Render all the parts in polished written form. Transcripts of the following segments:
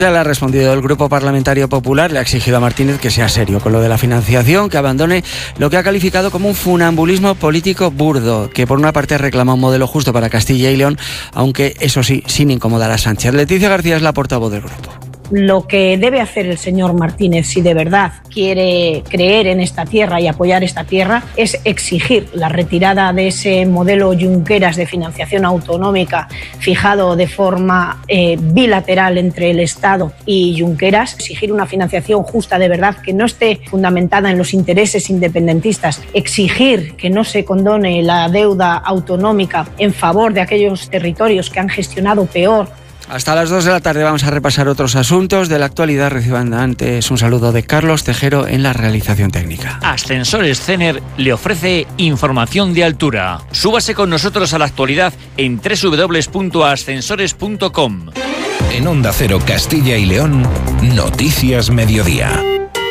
Ya le ha respondido el Grupo Parlamentario Popular, le ha exigido a Martínez que sea serio con lo de la financiación, que abandone lo que ha calificado como un funambulismo político burdo, que por una parte reclama un modelo justo para Castilla y León, aunque eso sí, sin incomodar a Sánchez. Leticia García es la portavoz del grupo. Lo que debe hacer el señor Martínez, si de verdad quiere creer en esta tierra y apoyar esta tierra, es exigir la retirada de ese modelo Junqueras de financiación autonómica fijado de forma bilateral entre el Estado y Junqueras, exigir una financiación justa de verdad que no esté fundamentada en los intereses independentistas, exigir que no se condone la deuda autonómica en favor de aquellos territorios que han gestionado peor. Hasta las 2 de la tarde vamos a repasar otros asuntos de la actualidad. Reciban antes un saludo de Carlos Tejero en la realización técnica. Ascensores Cener le ofrece información de altura. Súbase con nosotros a la actualidad en www.ascensores.com. En Onda Cero Castilla y León, Noticias Mediodía.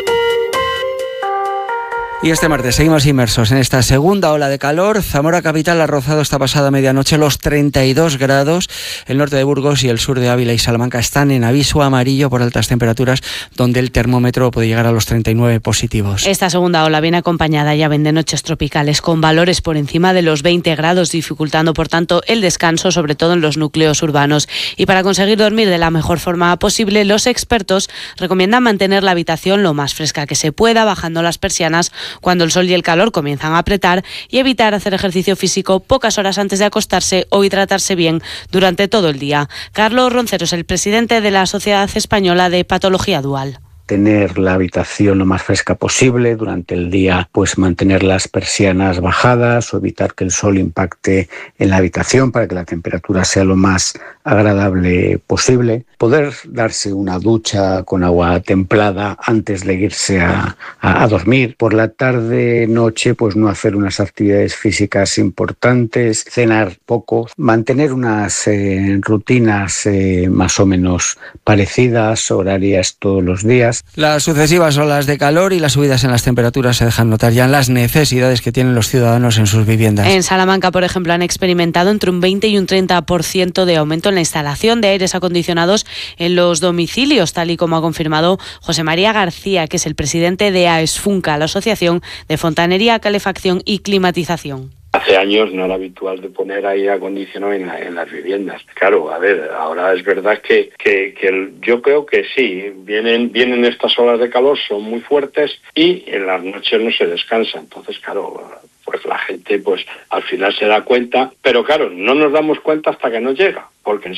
Y este martes seguimos inmersos en esta segunda ola de calor. Zamora capital ha rozado esta pasada medianoche los 32 grados. El norte de Burgos y el sur de Ávila y Salamanca están en aviso amarillo por altas temperaturas, donde el termómetro puede llegar a los 39 positivos. Esta segunda ola viene acompañada ya de noches tropicales con valores por encima de los 20 grados, dificultando por tanto el descanso, sobre todo en los núcleos urbanos. Y para conseguir dormir de la mejor forma posible, los expertos recomiendan mantener la habitación lo más fresca que se pueda, bajando las persianas cuando el sol y el calor comienzan a apretar, y evitar hacer ejercicio físico pocas horas antes de acostarse o hidratarse bien durante todo el día. Carlos Ronceros, el presidente de la Sociedad Española de Patología Dual. Tener la habitación lo más fresca posible durante el día, pues mantener las persianas bajadas o evitar que el sol impacte en la habitación para que la temperatura sea lo más agradable posible. Poder darse una ducha con agua templada antes de irse a dormir. Por la tarde, noche, pues no hacer unas actividades físicas importantes, cenar poco, mantener unas rutinas más o menos parecidas, horarias todos los días. Las sucesivas olas de calor y las subidas en las temperaturas se dejan notar ya en las necesidades que tienen los ciudadanos en sus viviendas. En Salamanca, por ejemplo, han experimentado entre un 20 y un 30% de aumento en la instalación de aires acondicionados en los domicilios, tal y como ha confirmado José María García, que es el presidente de AESFUNCA, la Asociación de Fontanería, Calefacción y Climatización. Hace años no era habitual de poner aire acondicionado en las viviendas. Claro, a ver, ahora es verdad que yo creo que sí, vienen estas olas de calor, son muy fuertes y en las noches no se descansa. Entonces, claro, pues la gente pues al final se da cuenta, pero claro, no nos damos cuenta hasta que nos llega. Porque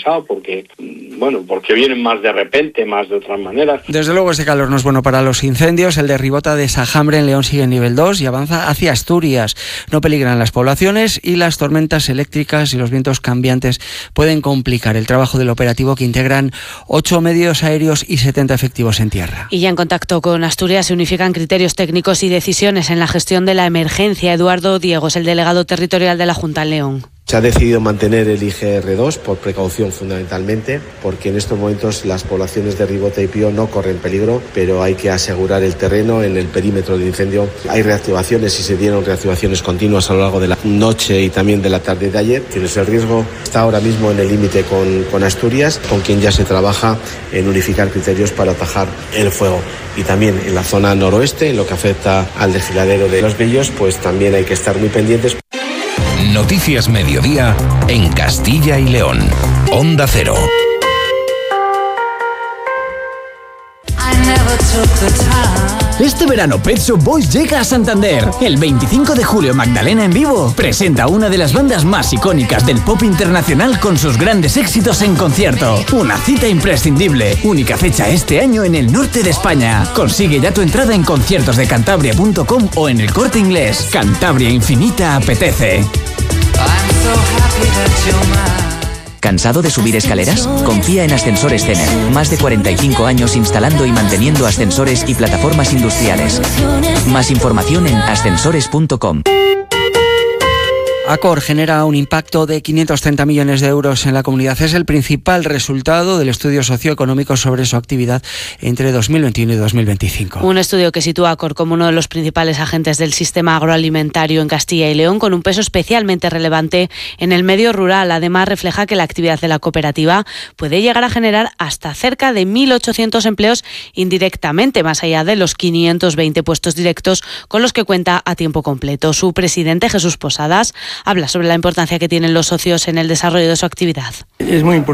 vienen más de repente, más de otras maneras. Desde luego este calor no es bueno para los incendios. El de Ribota de Sajambre en León sigue en nivel 2 y avanza hacia Asturias. No peligran las poblaciones y las tormentas eléctricas y los vientos cambiantes pueden complicar el trabajo del operativo, que integran 8 medios aéreos y 70 efectivos en tierra. Y ya en contacto con Asturias se unifican criterios técnicos y decisiones en la gestión de la emergencia. Eduardo Diego es el delegado territorial de la Junta en León. Se ha decidido mantener el IGR2 por precaución fundamentalmente, porque en estos momentos las poblaciones de Ribota y Pío no corren peligro, pero hay que asegurar el terreno en el perímetro del incendio. Hay reactivaciones y se dieron reactivaciones continuas a lo largo de la noche y también de la tarde de ayer. Tienes el riesgo, está ahora mismo en el límite con Asturias, con quien ya se trabaja en unificar criterios para atajar el fuego. Y también en la zona noroeste, en lo que afecta al desfiladero de Los Villos, pues también hay que estar muy pendientes. Noticias Mediodía en Castilla y León. Onda Cero. Este verano Pet Shop Boys llega a Santander. El 25 de julio Magdalena en vivo presenta una de las bandas más icónicas del pop internacional con sus grandes éxitos en concierto. Una cita imprescindible. Única fecha este año en el norte de España. Consigue ya tu entrada en conciertosdecantabria.com o en el Corte Inglés. Cantabria Infinita apetece. ¿Cansado de subir escaleras? Confía en Ascensores Cener. Más de 45 años instalando y manteniendo ascensores y plataformas industriales. Más información en ascensores.com. Accor genera un impacto de 530 millones de euros en la comunidad. Es el principal resultado del estudio socioeconómico sobre su actividad entre 2021 y 2025. Un estudio que sitúa a Accor como uno de los principales agentes del sistema agroalimentario en Castilla y León, con un peso especialmente relevante en el medio rural. Además, refleja que la actividad de la cooperativa puede llegar a generar hasta cerca de 1.800 empleos indirectamente, más allá de los 520 puestos directos con los que cuenta a tiempo completo. Su presidente, Jesús Posadas, habla sobre la importancia que tienen los socios en el desarrollo de su actividad. Es muy importante